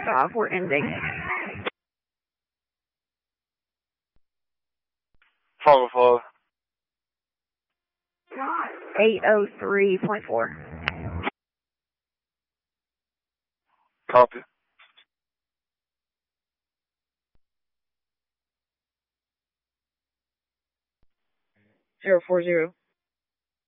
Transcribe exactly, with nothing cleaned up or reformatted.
off. We're ending. Follow, follow. eight oh three point four. Copy. zero four zero.